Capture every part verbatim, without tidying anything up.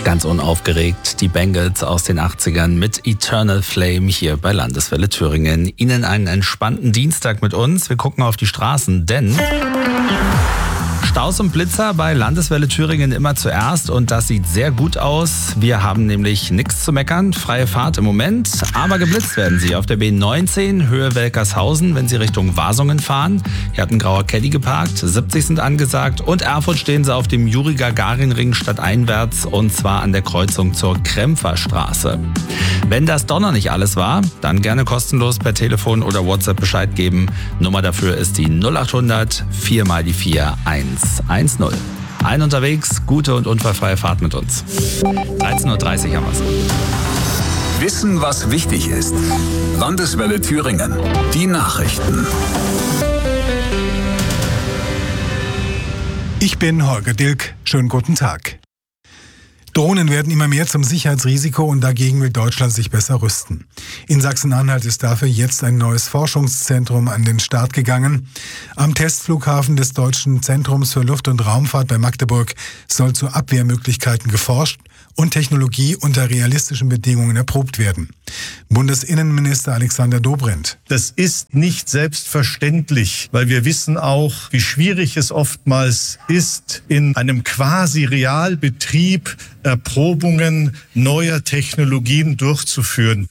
Ganz unaufgeregt, die Bengals aus den achtzigern mit Eternal Flame hier bei Landeswelle Thüringen. Ihnen einen entspannten Dienstag mit uns. Wir gucken auf die Straßen, denn Staus und Blitzer bei Landeswelle Thüringen immer zuerst und das sieht sehr gut aus. Wir haben nämlich nichts zu meckern, freie Fahrt im Moment, aber geblitzt werden Sie auf der B neunzehn Höhe Welkershausen, wenn Sie Richtung Wasungen fahren. Hier hat ein grauer Caddy geparkt, siebzig sind angesagt und Erfurt stehen Sie auf dem Juri-Gagarin-Ring stadteinwärts und zwar an der Kreuzung zur Krempferstraße. Wenn das doch noch nicht alles war, dann gerne kostenlos per Telefon oder WhatsApp Bescheid geben. Nummer dafür ist die null achthundert vier mal die vier eins eins null. Ein unterwegs, gute und unfallfreie Fahrt mit uns. dreizehn Uhr dreißig haben wir's. Wissen, was wichtig ist. Landeswelle Thüringen. Die Nachrichten. Ich bin Holger Dilk. Schönen guten Tag. Drohnen werden immer mehr zum Sicherheitsrisiko und dagegen will Deutschland sich besser rüsten. In Sachsen-Anhalt ist dafür jetzt ein neues Forschungszentrum an den Start gegangen. Am Testflughafen des Deutschen Zentrums für Luft- und Raumfahrt bei Magdeburg soll zu Abwehrmöglichkeiten geforscht und Technologie unter realistischen Bedingungen erprobt werden. Bundesinnenminister Alexander Dobrindt. Das ist nicht selbstverständlich, weil wir wissen auch, wie schwierig es oftmals ist, in einem quasi Realbetrieb Erprobungen neuer Technologien durchzuführen.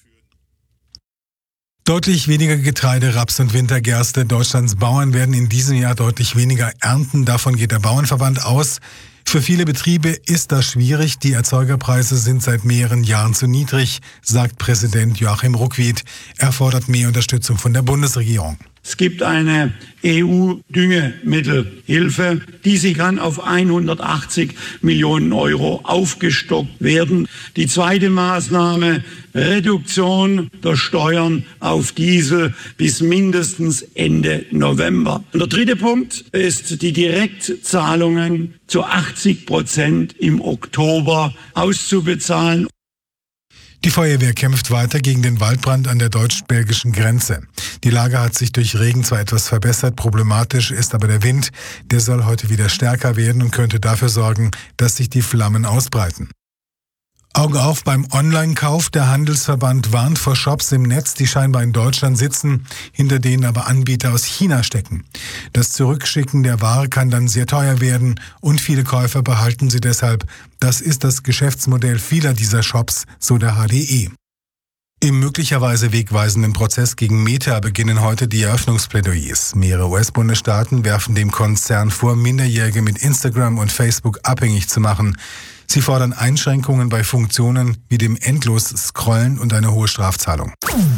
Deutlich weniger Getreide, Raps und Wintergerste. Deutschlands Bauern werden in diesem Jahr deutlich weniger ernten. Davon geht der Bauernverband aus. Für viele Betriebe ist das schwierig. Die Erzeugerpreise sind seit mehreren Jahren zu niedrig, sagt Präsident Joachim Ruckwied. Er fordert mehr Unterstützung von der Bundesregierung. Es gibt eine E U-Düngemittelhilfe, diese kann auf hundertachtzig Millionen Euro aufgestockt werden. Die zweite Maßnahme, Reduktion der Steuern auf Diesel bis mindestens Ende November. Und der dritte Punkt ist, die Direktzahlungen zu achtzig Prozent im Oktober auszubezahlen. Die Feuerwehr kämpft weiter gegen den Waldbrand an der deutsch-belgischen Grenze. Die Lage hat sich durch Regen zwar etwas verbessert, problematisch ist aber der Wind. Der soll heute wieder stärker werden und könnte dafür sorgen, dass sich die Flammen ausbreiten. Auge auf beim Online-Kauf. Der Handelsverband warnt vor Shops im Netz, die scheinbar in Deutschland sitzen, hinter denen aber Anbieter aus China stecken. Das Zurückschicken der Ware kann dann sehr teuer werden und viele Käufer behalten sie deshalb. Das ist das Geschäftsmodell vieler dieser Shops, so der H D E. Im möglicherweise wegweisenden Prozess gegen Meta beginnen heute die Eröffnungsplädoyers. Mehrere U S-Bundesstaaten werfen dem Konzern vor, Minderjährige mit Instagram und Facebook abhängig zu machen. Sie fordern Einschränkungen bei Funktionen wie dem Endlos-Scrollen und eine hohe Strafzahlung.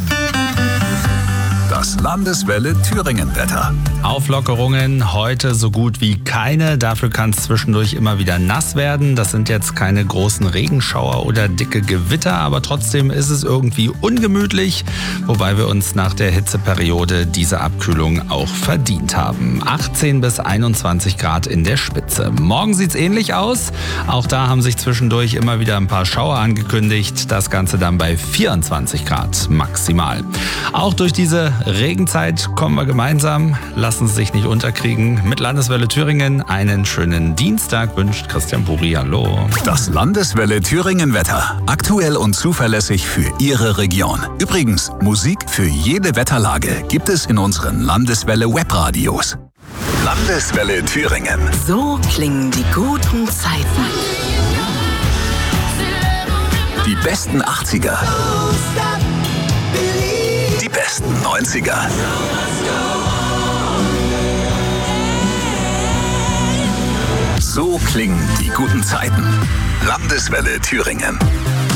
Das Landeswelle Thüringen-Wetter. Auflockerungen heute so gut wie keine. Dafür kann es zwischendurch immer wieder nass werden. Das sind jetzt keine großen Regenschauer oder dicke Gewitter, aber trotzdem ist es irgendwie ungemütlich, wobei wir uns nach der Hitzeperiode diese Abkühlung auch verdient haben. achtzehn bis einundzwanzig Grad in der Spitze. Morgen sieht es ähnlich aus. Auch da haben sich zwischendurch immer wieder ein paar Schauer angekündigt. Das Ganze dann bei vierundzwanzig Grad maximal. Auch durch diese Regenzeit kommen wir gemeinsam. Lassen Sie sich nicht unterkriegen. Mit Landeswelle Thüringen einen schönen Dienstag wünscht Christian Buri. Hallo. Das Landeswelle Thüringen-Wetter. Aktuell und zuverlässig für Ihre Region. Übrigens, Musik für jede Wetterlage gibt es in unseren Landeswelle Webradios. Landeswelle Thüringen. So klingen die guten Zeiten. Die besten achtziger. Die besten neunziger. So klingen die guten Zeiten. Landeswelle Thüringen.